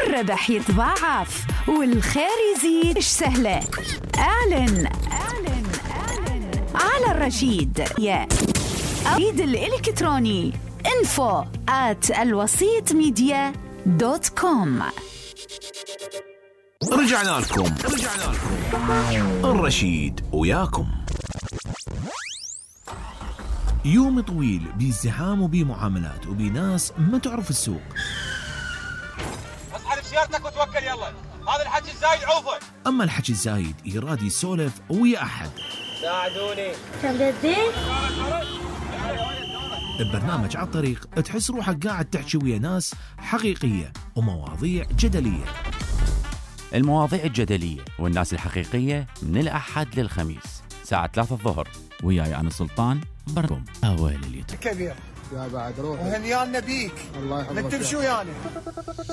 الربح يتضاعف والخير يزيد. إيش سهلة؟ اعلن على الرشيد يا البريد الإلكتروني info@alwasitmedia.com. رجعنا لكم الرشيد وياكم. يوم طويل بازدحام وبمعاملات وبناس ما تعرف السوق. اصحى بسيارتك وتوكل يلا، هذا الحكي الزايد عوفه. اما الحكي الزايد يراد يسولف ويا احد. ساعدوني. ببرنامج على الطريق تحس روحك قاعد تحكي ويا ناس حقيقية ومواضيع جدلية. المواضيع الجدلية والناس الحقيقية من الأحد للخميس الساعة 3 الظهر، وياي أنا سلطان بركم أول اليوتيوب كبير يا بعد روح وهنيان نبيك الله يحفظك. ما تمشوا يعني